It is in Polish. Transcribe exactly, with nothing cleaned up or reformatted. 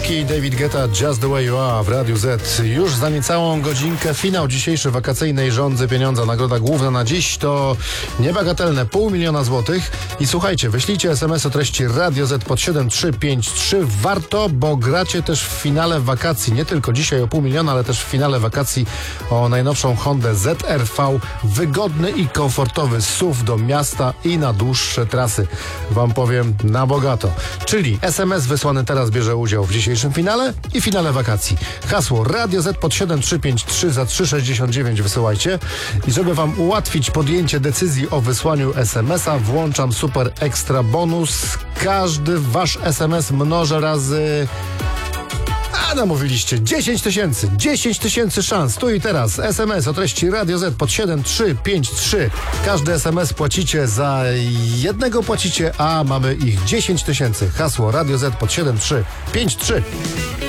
Milky, David Guetta, Just the Way You Are w Radiu Z. Już za niecałą godzinkę finał dzisiejszej wakacyjnej Rządzy Pieniądza. Nagroda główna na dziś to niebagatelne pół miliona złotych. I słuchajcie, wyślijcie es em es o treści Radio Z pod siedem trzy pięć trzy. Warto, bo gracie też w finale wakacji. Nie tylko dzisiaj o pół miliona, ale też w finale wakacji o najnowszą Hondę Z R V. Wygodny i komfortowy S U V do miasta i na dłuższe trasy. Wam powiem na bogato. Czyli es em es wysłany teraz bierze udział w dzisiejszym finale i finale wakacji. Hasło Radio Z pod siedem trzy pięć trzy za trzy sześćdziesiąt dziewięć wysyłajcie. I żeby wam ułatwić podjęcie decyzji o wysłaniu es em es a, włączam super ekstra bonus. Każdy wasz es em es mnożę razy... A namówiliście dziesięć tysięcy. dziesięć tysięcy szans. Tu i teraz. es em es o treści Radio Z pod siedem trzy pięć trzy. Każdy es em es płacicie za jednego płacicie, a mamy ich dziesięć tysięcy. Hasło Radio Z pod siedem trzy pięć trzy.